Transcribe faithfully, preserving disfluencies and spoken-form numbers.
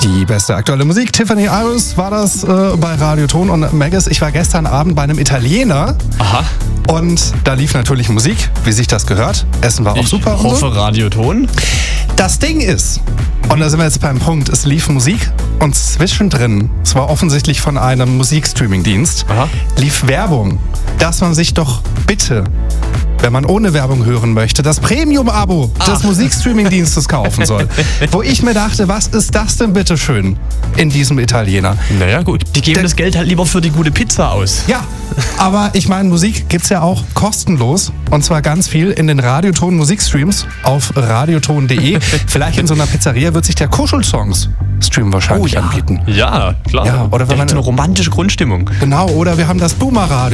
Die beste aktuelle Musik. Tiffany Iris war das äh, bei Radioton und Maggis. Ich war gestern Abend bei einem Italiener. Aha. Und da lief natürlich Musik, wie sich das gehört. Essen war auch Ich super. Ich hoffe und so. Radioton. Das Ding ist, und da sind wir jetzt beim Punkt, es lief Musik und zwischendrin, es war offensichtlich von einem Musikstreaming-Dienst, Aha. lief Werbung, dass man sich doch bitte, wenn man ohne Werbung hören möchte, das Premium-Abo des Musikstreaming-Dienstes kaufen soll. Wo ich mir dachte, was ist das denn bitte schön in diesem Italiener? Naja gut, die geben Der- das Geld halt lieber für die gute Pizza aus. Ja, aber ich meine, Musik gibt's ja auch kostenlos und zwar ganz viel in den Radioton Musikstreams auf radioton punkt de. Vielleicht in so einer Pizzeria wird sich der Kuschelsongs-Stream wahrscheinlich anbieten. Ja, klar. Ja, oder wenn Direkt man- so eine romantische Grundstimmung. Genau, oder wir haben das Boomer-Radio.